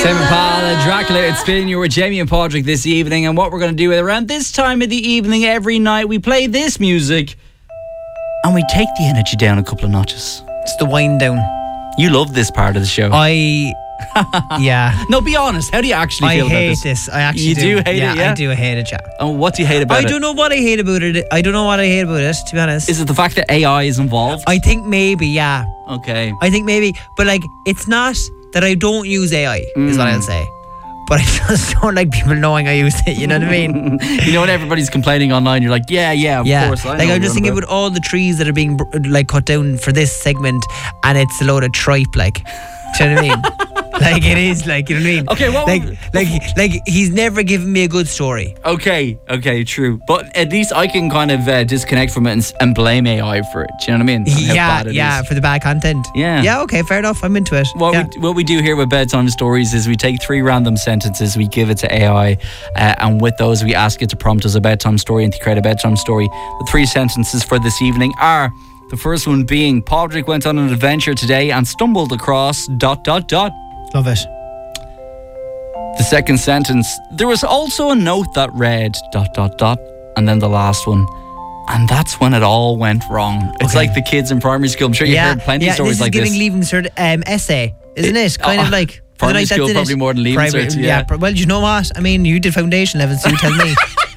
Tame Impala, Dracula, it's Spin. You were Jamie and Padraig this evening, and what we're going to do around this time of the evening every night, we play this music and we take the energy down a couple of notches. It's the wind down. You love this part of the show. Yeah. No, be honest. How do you actually feel about this? I hate this. I actually You do hate it, yeah? I do hate it, yeah. And what do you hate about it? I don't know what I hate about it. I don't know what I hate about it, to be honest. Is it the fact that AI is involved? I think maybe, yeah. Okay. I think maybe. But, like, it's not that I don't use AI, is what I'll say. But I just don't like people knowing I use it, you know what I mean? You know when everybody's complaining online, you're like, yeah, of course. Like, I'm just thinking about all the trees that are being, like, cut down for this segment, and it's a load of tripe, like. Do you know what I mean? Like, it is, like, you know what I mean? Okay, what? Like, he's never given me a good story. Okay, true. But at least I can kind of disconnect from it and blame AI for it. Do you know what I mean? Yeah, for the bad content. Yeah. Yeah, okay, fair enough. I'm into it. What we do here with Bedtime Stories is we take 3 random sentences, we give it to AI, and with those we ask it to prompt us a bedtime story and to create a bedtime story. The 3 sentences for this evening are... The first one being, Padraig went on an adventure today and stumbled across ... Love it. The second sentence, there was also a note that read ... And then the last one, and that's when it all went wrong. It's like the kids in primary school. I'm sure you've heard plenty of stories like this. This is giving Leaving Cert essay, isn't it? Kind of like... Primary school probably more than Leaving Cert, yeah. Well, do you know what? I mean, you did foundation level, so you tell me.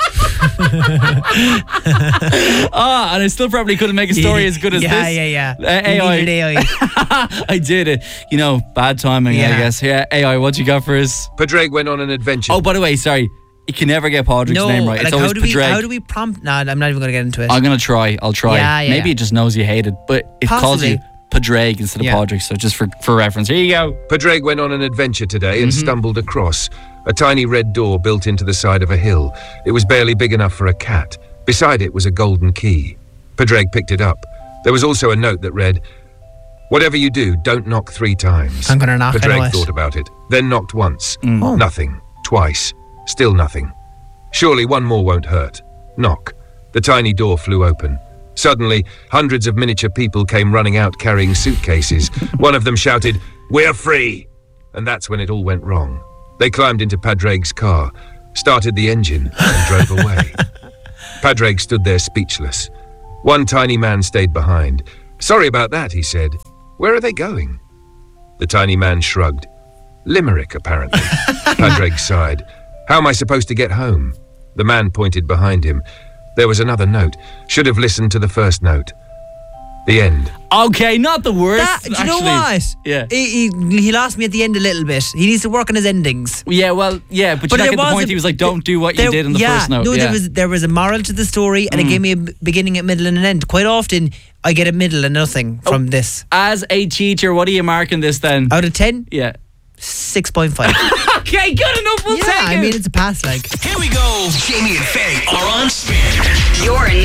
And I still probably couldn't make a story as good as this. Yeah. AI. I did it. You know, bad timing, I guess. Yeah, AI, what you got for us? Padraig went on an adventure. Oh, by the way, sorry. You can never get Padraig's name right. It's always Padraig. How do we prompt? Nah, I'm not even going to get into it. I'm going to try. I'll try. Yeah. Maybe it just knows you hate it, but it calls you Padraig instead of Padraig. So just for reference. Here you go. Padraig went on an adventure today and stumbled across a tiny red door built into the side of a hill. It was barely big enough for a cat. Beside it was a golden key. Padraig picked it up. There was also a note that read, "Whatever you do, don't knock 3 times." I'm going to knock. Padraig thought about it, then knocked once. Nothing. Twice. Still nothing. Surely one more won't hurt. Knock. The tiny door flew open. Suddenly, hundreds of miniature people came running out carrying suitcases. One of them shouted, "We're free!" And that's when it all went wrong. They climbed into Padraig's car, started the engine, and drove away. Padraig stood there speechless. One tiny man stayed behind. "Sorry about that," he said. "Where are they going?" The tiny man shrugged. "Limerick, apparently." Padraig sighed. "How am I supposed to get home?" The man pointed behind him. There was another note. Should have listened to the first note. The end. Okay, not the worst. Do you know what? Yeah. He lost me at the end a little bit. He needs to work on his endings. Yeah, well, yeah, but you get the point. He was like, "Don't do what you did in the first note." No, there was a moral to the story, and it gave me a beginning, a middle, and an end. Quite often, I get a middle and nothing from this. As a teacher, what are you marking this then? Out of 10? Yeah. 6.5. Okay, good enough. We'll take it. I mean, it's a pass, like. Here we go. Jamie and Faye are on Spin. You're